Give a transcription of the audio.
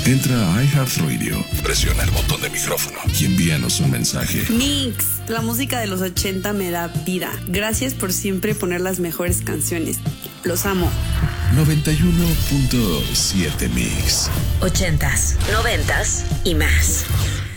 Entra a iHeartRadio, presiona el botón de micrófono y envíanos un mensaje. Mix, la música de los 80 me da vida. Gracias por siempre poner las mejores canciones. Los amo. 91.7 Mix. 80s, 90s y más.